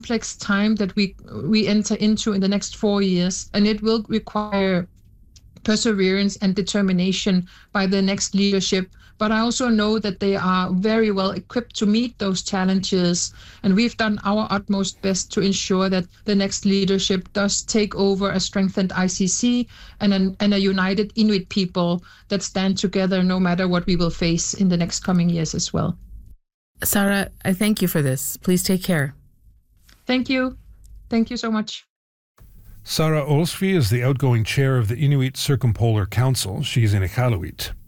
complex time that we enter into in the next 4 years, and it will require perseverance and determination by the next leadership. But I also know that they are very well equipped to meet those challenges. And we've done our utmost best to ensure that the next leadership does take over a strengthened ICC and a united Inuit people that stand together no matter what we will face in the next coming years as well. Sara, I thank you for this. Please take care. Thank you. Thank you so much. Sara Olsvik is the outgoing chair of the Inuit Circumpolar Council. She's in Iqaluit.